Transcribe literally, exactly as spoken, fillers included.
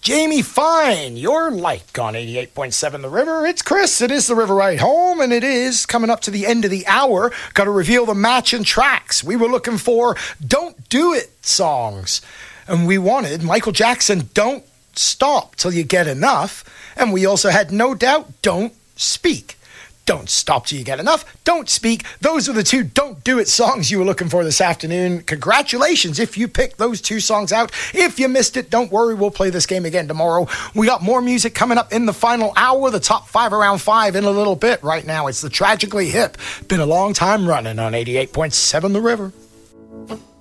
Jamie Fine, Your Like on eighty-eight point seven The River. It's Chris. It is The River Ride Home, and it is coming up to the end of the hour. Got to reveal the matching tracks. We were looking for Don't Do It songs, and we wanted Michael Jackson, Don't Stop Till You Get Enough, and we also had No Doubt, Don't Speak. Don't Stop Till You Get Enough, Don't Speak. Those are the two Don't Do It songs you were looking for this afternoon. Congratulations if you picked those two songs out. If you missed it, don't worry, we'll play this game again tomorrow. We got more music coming up in the final hour, the top five around five in a little bit. Right now, it's the Tragically Hip. Been a long time running on eighty-eight point seven The River.